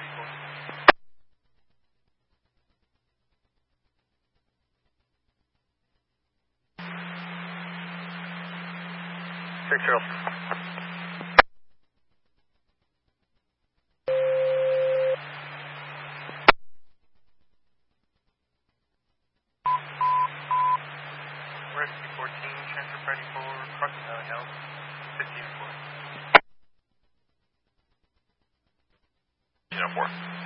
Six Charles. Rescue 14, transfer Friday forward, crossing Valley Health, 15-4. 4.